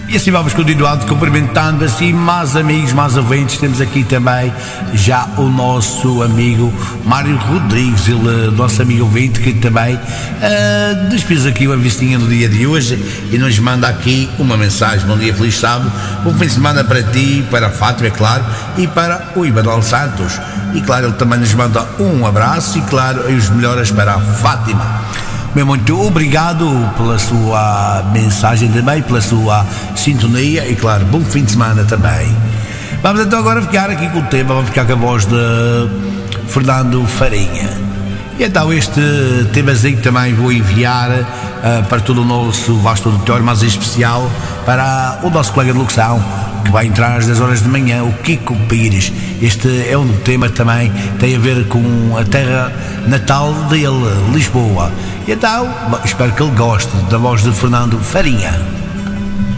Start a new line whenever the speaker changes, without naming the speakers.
E assim vamos continuando, cumprimentando assim mais amigos, mais ouvintes. Temos aqui também já o nosso amigo Mário Rodrigues, ele, nosso amigo ouvinte, que também nos fez aqui uma visitinha no dia de hoje e nos manda aqui uma mensagem. Bom dia, feliz sábado, bom fim de semana para ti, para a Fátima, é claro, e para o Imanol Santos. E claro, ele também nos manda um abraço e claro, os melhores para a Fátima. Bem, muito obrigado pela sua mensagem também, pela sua sintonia e claro, bom fim de semana também. Vamos então agora ficar aqui com o tema, vamos ficar com a voz de Fernando Farinha. E então este temazinho também vou enviar para todo o nosso vasto auditório, mas em especial para o nosso colega de locução, que vai entrar às 10 horas de manhã, o Kiko Pires. Este é um tema também, tem a ver com a terra natal dele, Lisboa. E então, espero que ele goste da voz de Fernando Farinha.